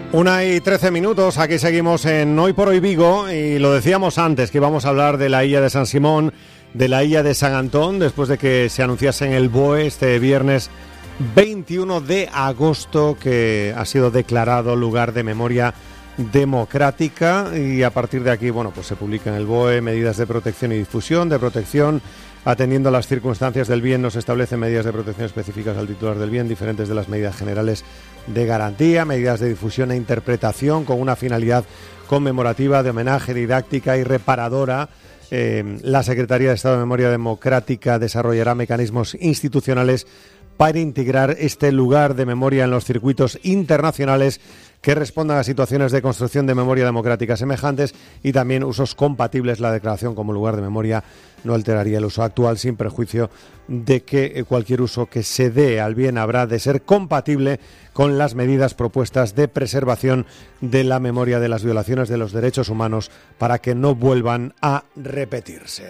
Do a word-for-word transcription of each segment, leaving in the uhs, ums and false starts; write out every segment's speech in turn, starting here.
Una y trece minutos, aquí seguimos en Hoy por Hoy Vigo y lo decíamos antes que íbamos a hablar de la illa de San Simón, de la illa de San Antón, después de que se anunciase en el B O E este viernes veintiuno de agosto que ha sido declarado lugar de memoria democrática y a partir de aquí, bueno, pues se publica en el B O E medidas de protección y difusión, de protección, atendiendo a las circunstancias del bien, nos establecen medidas de protección específicas al titular del bien, diferentes de las medidas generales de garantía, medidas de difusión e interpretación con una finalidad conmemorativa, de homenaje, didáctica y reparadora. Eh, la Secretaría de Estado de Memoria Democrática desarrollará mecanismos institucionales para integrar este lugar de memoria en los circuitos internacionales que respondan a situaciones de construcción de memoria democrática semejantes y también usos compatibles. La declaración como lugar de memoria no alteraría el uso actual, sin perjuicio de que cualquier uso que se dé al bien habrá de ser compatible con las medidas propuestas de preservación de la memoria de las violaciones de los derechos humanos para que no vuelvan a repetirse.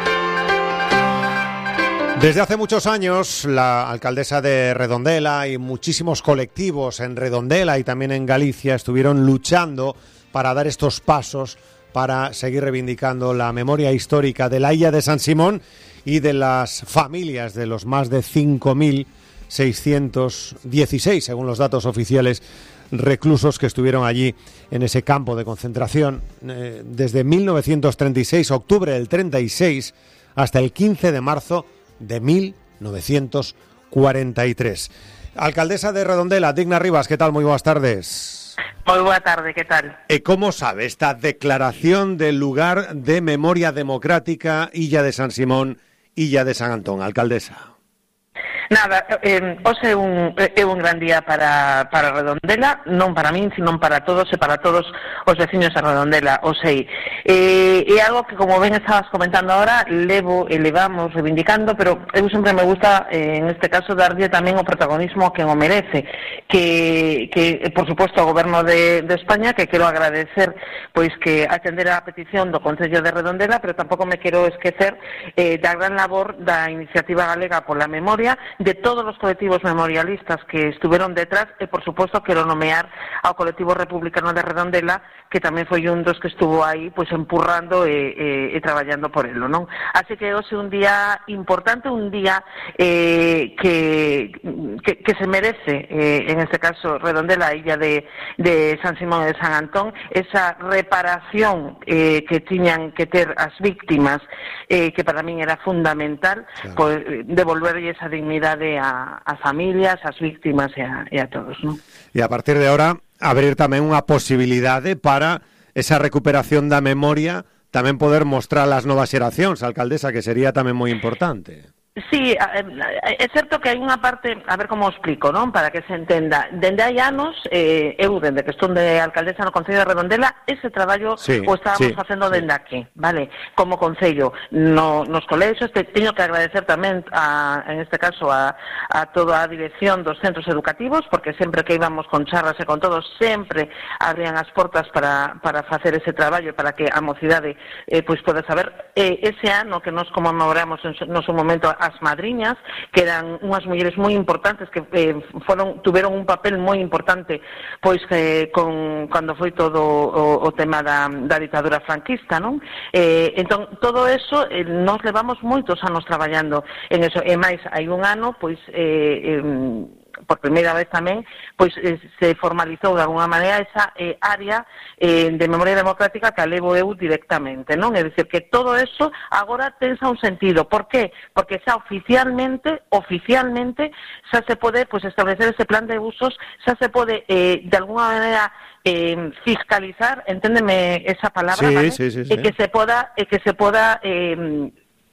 Desde hace muchos años, la alcaldesa de Redondela y muchísimos colectivos en Redondela y también en Galicia estuvieron luchando para dar estos pasos para seguir reivindicando la memoria histórica de la illa de San Simón y de las familias de los más de cinco mil seiscientos dieciséis, según los datos oficiales, reclusos que estuvieron allí en ese campo de concentración eh, desde mil novecientos treinta y seis, octubre del treinta y seis, hasta el quince de marzo de mil novecientos cuarenta y tres. Alcaldesa de Redondela, Digna Rivas, ¿qué tal? Muy buenas tardes. Muy buena tarde, ¿qué tal? Eh, ¿Cómo sabe esta declaración del lugar de memoria democrática Illa de San Simón, Illa de San Antón, alcaldesa? Nada, eh, hoxe é un, é un gran día para, para Redondela, non para min, sino para todos e para todos os veciños de Redondela, o sei. Eh, é algo que, como ben estabas comentando ahora, levo e levamos reivindicando, pero eu sempre me gusta, eh, en este caso, darlle tamén o protagonismo que o merece, que, que por suposto, ao Goberno de, de España, que quero agradecer pois que atender a petición do Concello de Redondela, pero tampouco me quero esquecer eh, da gran labor da Iniciativa Galega pola Memoria, de todos os colectivos memorialistas que estuveron detrás e, por suposto, quero nomear ao colectivo republicano de Redondela, que tamén foi un dos que estuvo aí pois empurrando e, e, e traballando por elo, non? Así que hoxe un día importante, un día eh, que, que, que se merece, eh, en este caso Redondela, a illa de, de San Simón e de San Antón, esa reparación eh, que tiñan que ter as víctimas, eh, que para min era fundamental, claro, pois, devolverlle esa dignidade a, a familias, as víctimas e a, e a todos, non? E a partir de ahora, abrir tamén unha posibilidade para esa recuperación da memoria, tamén poder mostrar as novas xeracións, alcaldesa, que sería tamén moi importante. Sí, é certo que hai unha parte, a ver como explico, non? Para que se entenda. Dende hai anos, eh, eu, dende que estou de alcaldesa no Concello de Redondela, ese traballo sí, o estábamos sí, facendo dende sí. aquí, vale? Como Concello, no, nos colexios, te, teño que agradecer tamén, a, en este caso, a, a toda a dirección dos centros educativos, porque sempre que íbamos con charlas e con todos, sempre abrían as portas para, para facer ese traballo, para que a mocidade eh, pois poda saber. Eh, ese ano que nos conmemoramos en no seu momento as madriñas, que eran unhas mulleres moi importantes que eh, foron tuveron un papel moi importante pois que con cando foi todo o, o tema da, da ditadura franquista, non? Eh, entón, todo eso eh, nos levamos moitos anos traballando en eso, e máis hai un ano, pois eh, eh, por primeira vez tamén, pois eh, se formalizou de alguna maneira esa eh, área eh, de memoria democrática que a levo eu directamente, non? É dicir, que todo eso agora tensa un sentido. Por qué? Porque xa oficialmente, oficialmente, xa se pode pois, establecer ese plan de usos, xa se pode, eh, de alguna maneira, eh, fiscalizar, enténdeme esa palabra, sí, ¿vale? Sí, sí, sí. E que se poda, e que se poda eh,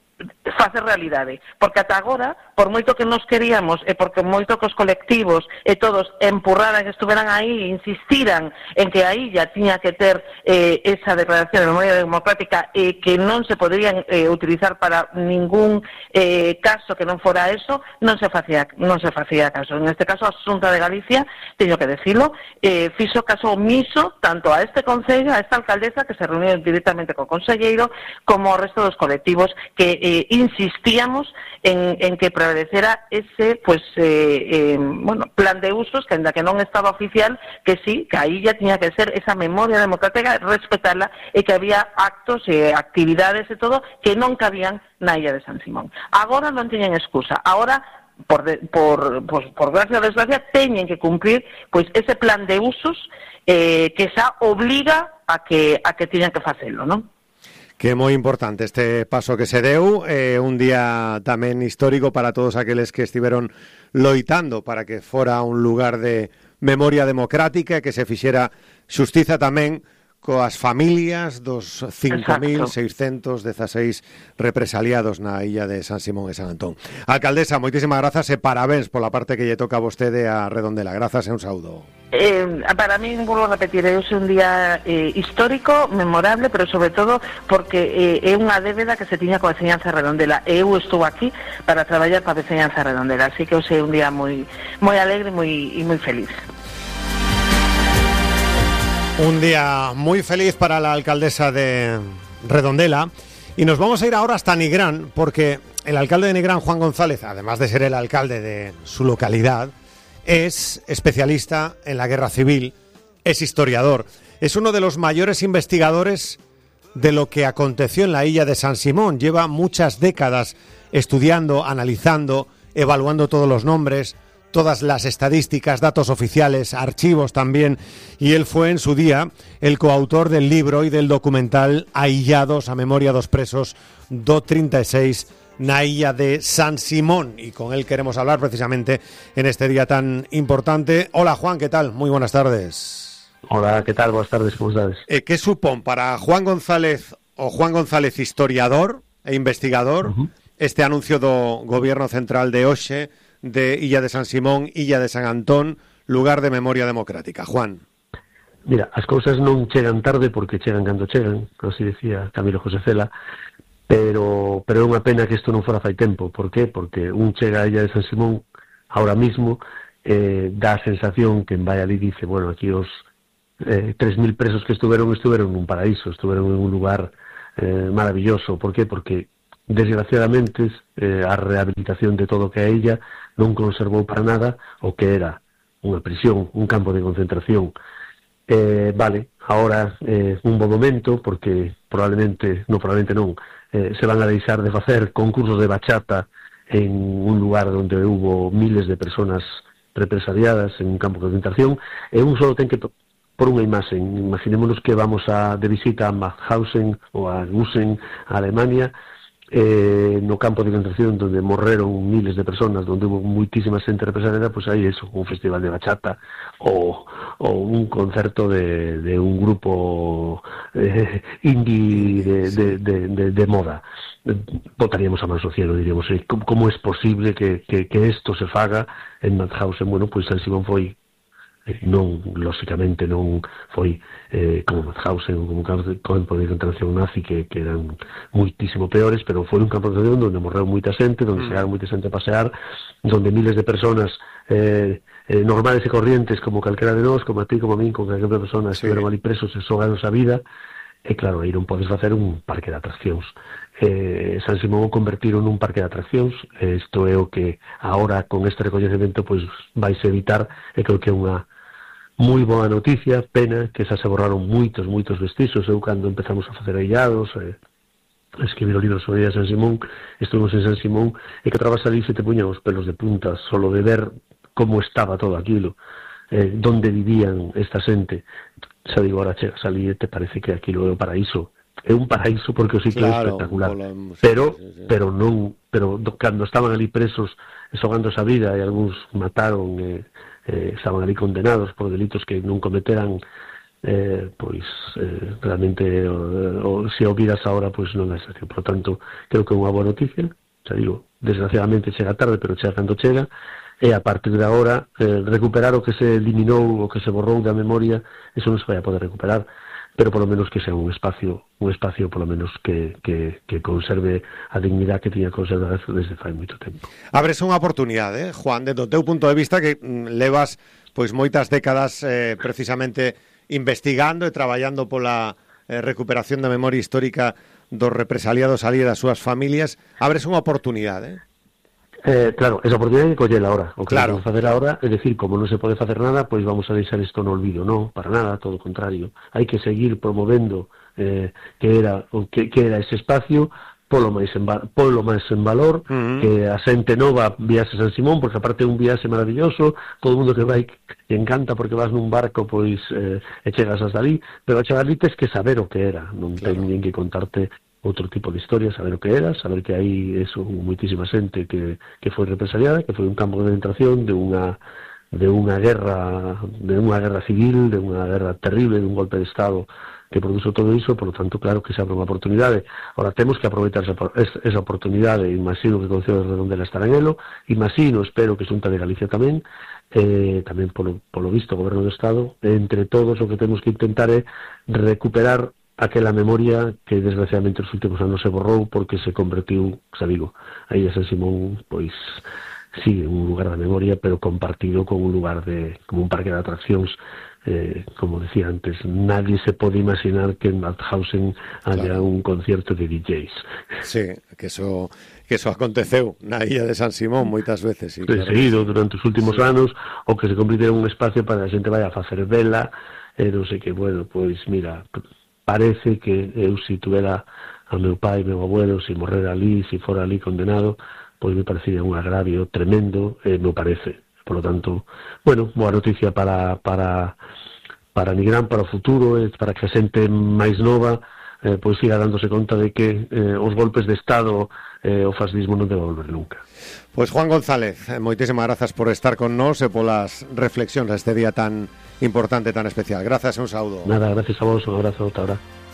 facer realidade, porque ata agora, por moito que nos queríamos e porque moito que os colectivos e todos empurraran que estuveran aí, insistiran en que a illa tiña que ter eh, esa declaración de memoria democrática e que non se poderían eh, utilizar para ningún eh, caso que non fora eso, non se facía non se facía caso. En este caso, a Xunta de Galicia, teño que decirlo, eh, fixo caso omiso tanto a este concello, a esta alcaldesa que se reuniu directamente co conselleiro, como ao resto dos colectivos que eh, insistíamos en, en que prevalecera ese pues eh, eh, bueno, plan de usos que ainda que non estaba oficial, que sí, que aí ya tiña que ser esa memoria democrática, respetarla, e que había actos e actividades e todo que non cabían na illa de San Simón. Agora non teñen excusa, agora por, de, por, pues, por gracia ou desgracia teñen que cumprir pois ese plan de usos eh, que xa obliga a que a que teñan que facelo, non? Que é moi importante este paso que se deu, eh, un día tamén histórico para todos aqueles que estiveron loitando para que fora un lugar de memoria democrática e que se fixera xustiza tamén coas familias dos cinco mil seiscentos dezaseis represaliados na illa de San Simón e San Antón. Alcaldesa, moitísimas grazas e parabéns pola parte que lle toca a vostede a Redondela. Grazas e un saúdo. Eh, para mí, vuelvo a repetir, é un día eh, histórico, memorable, pero sobre todo porque eh, é unha débeda que se tiña coa veciñanza Redondela. E eu estou aquí para traballar para a veciñanza Redondela, así que hoxe é un día moi moi alegre moi, e moi feliz. Un día muy feliz para la alcaldesa de Redondela y nos vamos a ir ahora hasta Nigrán porque el alcalde de Nigrán, Juan González, además de ser el alcalde de su localidad, es especialista en la guerra civil, es historiador, es uno de los mayores investigadores de lo que aconteció en la illa de San Simón. Lleva muchas décadas estudiando, analizando, evaluando todos los nombres, todas las estadísticas, datos oficiales, archivos también, y él fue en su día el coautor del libro y del documental Aillados a memoria dos presos do treinta e seis na illa de San Simón, y con él queremos hablar precisamente en este día tan importante. Hola Juan, ¿qué tal? Muy buenas tardes. Hola, ¿qué tal? Buenas tardes, ¿cómo estás? Eh, ¿Qué supón para Juan González o Juan González historiador e investigador uh-huh. este anuncio do Gobierno Central de hoxe de Illa de San Simón, Illa de San Antón, lugar de memoria democrática? Juan. Mira, as cousas non chegan tarde porque chegan cando chegan, así decía Camilo José Cela, pero pero é unha pena que isto non fora fai tempo. Por qué? Porque un chega a Illa de San Simón ahora mismo, eh, dá a sensación que en vai ali dice, bueno, aquí os eh, tres mil presos que estuveron, estuveron nun paraíso, estuveron en un lugar eh, maravilloso. Por qué? Porque desgraciadamente eh, a rehabilitación de todo o que a illa non conservou para nada o que era unha prisión, un campo de concentración. Eh, vale, ahora eh, un bo momento, porque probablemente, non probablemente non, eh, se van a deixar de facer concursos de bachata en un lugar onde hubo miles de personas represaliadas en un campo de concentración, e un só ten que por unha imaxe. Imaginémonos que vamos a de visita a Mauthausen ou a Gusen, a Alemania, eh, no campo de concentración donde morreron miles de personas, donde hubo muitísima xente represaliada, pois pues aí eso, un festival de bachata ou, ou un concerto de, de un grupo eh, indie de, de, de, de, de moda. Botaríamos a mans ao cielo, diríamos, eh, como, como é posible que, que, que esto se faga en Mauthausen? Bueno, pois pues San Simón foi non, lóxicamente non foi eh, como Mauthausen ou como campo de concentración nazi que, que eran muitísimo peores, pero foi un campo de concentración onde morreu moita xente, onde mm. chegaron moita xente a pasear, onde miles de personas eh, eh, normales e corrientes como calquera de nós, como a ti, como a min, como calquera persona, sí. estiveron ali presos e xogaron a vida, e claro, aí non podes facer un parque de atraccións. Eh, San Simón o convertiron nun parque de atraccións, e isto é o que agora con este recoñecemento pois vais evitar, e creo que é unha moi boa noticia. Pena que xa se borraron moitos, moitos vestixos. Eu cando empezamos a facer aillados, eh, a escribir o libro sobre San Simón, estuvimos en San Simón, e que trabas ali se te puñan os pelos de punta, solo de ver como estaba todo aquilo, eh, donde vivían esta xente. Xa digo, ahora chegas ali e te parece que aquilo é o paraíso. É un paraíso porque o sitio claro, é espectacular, la... pero sí, sí, sí. pero non, pero cando estaban ali presos xogando esa vida, e algúns mataron, eh, eh, estaban ali condenados por delitos que non cometeran, eh, pois eh, realmente o, o, se o viras ahora, pois non é serio. Por lo tanto, creo que é unha boa noticia. Xa digo, desgraciadamente chega tarde, pero chega cando chega, e a partir de agora eh, recuperar o que se eliminou, o que se borrou da memoria, eso non se vai a poder recuperar, pero por lo menos que sea un espacio, un espacio por lo menos que, que, que conserve a dignidade que tiña conservado desde fai moito tempo. Abres unha oportunidade, eh, Juan, desde o teu punto de vista, que mm, levas pois moitas décadas eh, precisamente investigando e traballando pola eh, recuperación da memoria histórica dos represaliados salir das súas familias, abres unha oportunidade, eh? Eh, claro, esa oportunidade de coller ahora. O que claro. vamos a facer ahora é decir, como non se pode facer nada, pois vamos a deixar isto no olvido. Non, para nada, todo o contrario. Hai que seguir promovendo eh, que era o que, que era ese espacio, polo máis en, polo máis en valor, uh-huh. que a xente nova viase San Simón, porque aparte é un viaxe maravilloso, todo o mundo que vai que encanta porque vas nun barco pois eh, e chegas hasta ali, pero a chegar ali tes que saber o que era, non claro. ten ninguén que contarte outro tipo de historia, saber o que era, saber que hai eso, moitísima xente que, que foi represaliada, que foi un campo de concentración de unha de unha guerra de unha guerra civil, de unha guerra terrible, de un golpe de Estado que produzo todo iso, por lo tanto, claro que se abre unha oportunidade. Ahora, temos que aproveitar esa, esa oportunidade, imagino que o Concello de Redondela estará en elo, imagino, espero que Xunta de Galicia tamén, eh, tamén polo, polo visto o Goberno do Estado, entre todos o que temos que intentar é recuperar aquela memoria que desgraciadamente nos últimos anos se borrou porque se convertiu, xa digo, a Illa San Simón, pois sí, un lugar de memoria, pero compartido con un lugar de, como un parque de atraccións, eh, como decía antes, nadie se pode imaginar que en Mauthausen haya claro. un concierto de D Js. Sí, que eso que eso aconteceu na Illa de San Simón moitas veces. Sí, claro. Seguido, durante os últimos sí. anos, o que se convirtiera en un espacio para a xente vai a facer vela, e non sei que, bueno, pois mira, parece que eu si tuvera a meu pai, meu abuelo, si morrera ali, si fora ali condenado, pois me parecía un agravio tremendo, e me parece. Por lo tanto, bueno, boa noticia para para para Nigrán, para o futuro, e para que a xente máis nova eh, pois siga dándose conta de que eh, os golpes de Estado e eh, o fascismo non debe volver nunca. Pois Juan González, moitísimas grazas por estar con nós e polas reflexións a este día tan importante, tan especial. Gracias e un saúdo. Nada, gracias a vos, un abrazo, hasta ahora.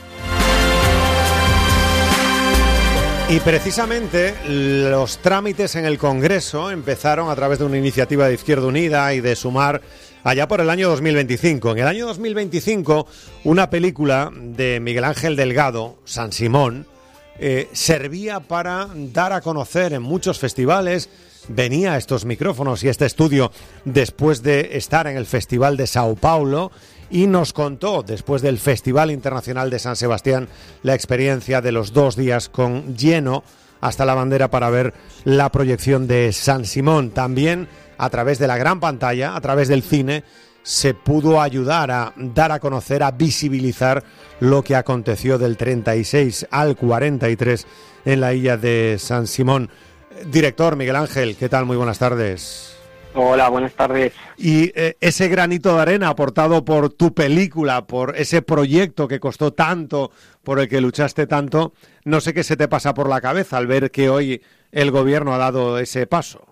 Y precisamente los trámites en el Congreso empezaron a través de una iniciativa de Izquierda Unida y de Sumar allá por el año dos mil veinticinco. En el año dos mil veinticinco, una película de Miguel Ángel Delgado, San Simón, eh, servía para dar a conocer en muchos festivales. Venía a estos micrófonos y a este estudio después de estar en el Festival de Sao Paulo y nos contó, después del Festival Internacional de San Sebastián, la experiencia de los dos días con lleno hasta la bandera para ver la proyección de San Simón. También a través de la gran pantalla, a través del cine, se pudo ayudar a dar a conocer, a visibilizar lo que aconteció del treinta y seis al cuarenta y tres en la Illa de San Simón. Director Miguel Ángel, ¿qué tal? Muy buenas tardes. Hola, buenas tardes. Y eh, ese granito de arena aportado por tu película, por ese proyecto que costó tanto, por el que luchaste tanto, no sé qué se te pasa por la cabeza al ver que hoy el gobierno ha dado ese paso.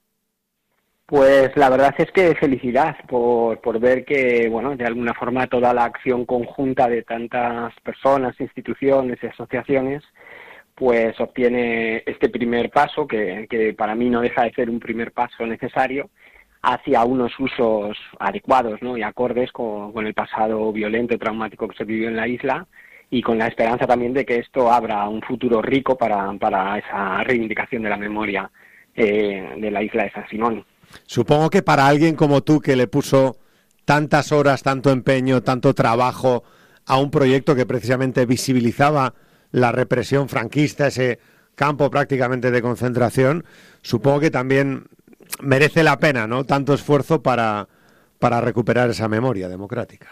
Pues la verdad es que felicidad por, por ver que, bueno, de alguna forma toda la acción conjunta de tantas personas, instituciones y asociaciones pues obtiene este primer paso, que, que para mí no deja de ser un primer paso necesario, hacia unos usos adecuados, ¿no?, y acordes con, con el pasado violento y traumático que se vivió en la isla, y con la esperanza también de que esto abra un futuro rico para, para esa reivindicación de la memoria eh, de la isla de San Simón. Supongo que para alguien como tú, que le puso tantas horas, tanto empeño, tanto trabajo a un proyecto que precisamente visibilizaba la represión franquista, ese campo prácticamente de concentración, supongo que también merece la pena, ¿no?, tanto esfuerzo para, para recuperar esa memoria democrática.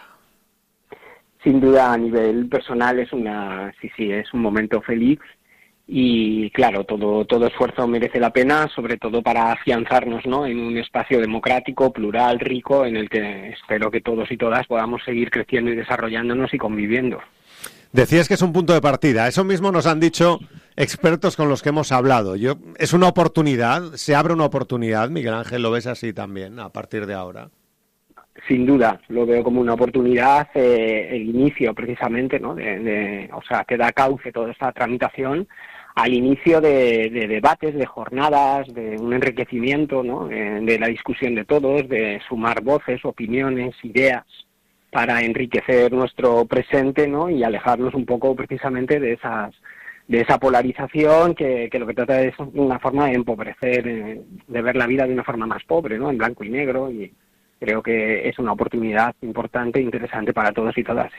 Sin duda, a nivel personal es una, sí, sí, es un momento feliz y, claro, todo, todo esfuerzo merece la pena, sobre todo para afianzarnos, ¿no?, en un espacio democrático, plural, rico, en el que espero que todos y todas podamos seguir creciendo y desarrollándonos y conviviendo. Decías que es un punto de partida. Eso mismo nos han dicho expertos con los que hemos hablado. Yo, es una oportunidad, se abre una oportunidad. Miguel Ángel, ¿lo ves así también a partir de ahora? Sin duda, lo veo como una oportunidad, eh, el inicio precisamente, ¿no?, de, de, o sea, que da cauce toda esta tramitación al inicio de, de debates, de jornadas, de un enriquecimiento, ¿no?, de, de la discusión de todos, de sumar voces, opiniones, ideas, para enriquecer nuestro presente, ¿no?, y alejarnos un poco precisamente de esas de esa polarización que, que lo que trata es una forma de empobrecer, de ver la vida de una forma más pobre, ¿no?, en blanco y negro, y creo que es una oportunidad importante e interesante para todos y todas, sí.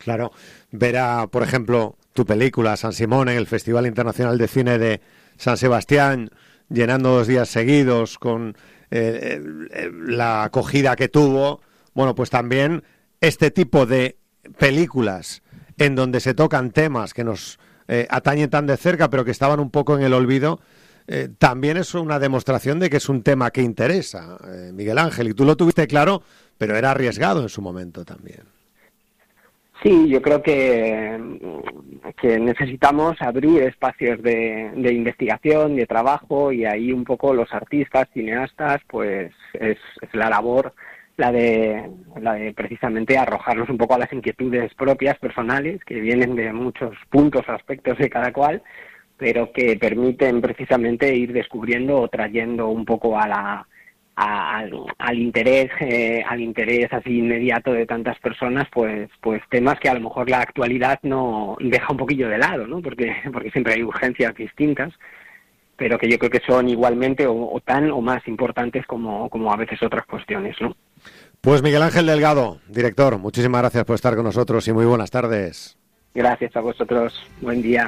Claro, ver a, por ejemplo, tu película, San Simón, en el Festival Internacional de Cine de San Sebastián, llenando dos días seguidos con eh, eh, la acogida que tuvo, bueno, pues también este tipo de películas en donde se tocan temas que nos eh, atañen tan de cerca, pero que estaban un poco en el olvido, eh, también es una demostración de que es un tema que interesa, eh, Miguel Ángel, y tú lo tuviste claro, pero era arriesgado en su momento también. Sí, yo creo que, que necesitamos abrir espacios de, de investigación, de trabajo, y ahí un poco los artistas, cineastas, pues es, es la labor, la de, la de precisamente arrojarnos un poco a las inquietudes propias, personales, que vienen de muchos puntos o aspectos de cada cual, pero que permiten precisamente ir descubriendo o trayendo un poco a la A, al, al interés eh, al interés así inmediato de tantas personas, pues pues temas que a lo mejor la actualidad no deja un poquillo de lado, ¿no? Porque porque siempre hay urgencias distintas, pero que yo creo que son igualmente o, o tan o más importantes como como a veces otras cuestiones, ¿no? Pues Miguel Ángel Delgado, director, muchísimas gracias por estar con nosotros y muy buenas tardes. Gracias a vosotros, buen día.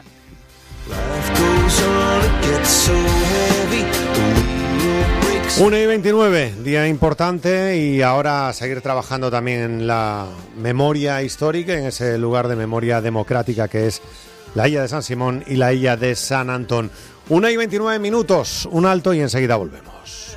una y veintinueve, día importante, y ahora seguir trabajando también en la memoria histórica, en ese lugar de memoria democrática que es la Illa de San Simón y la Illa de San Antón. una y veintinueve minutos, un alto y enseguida volvemos.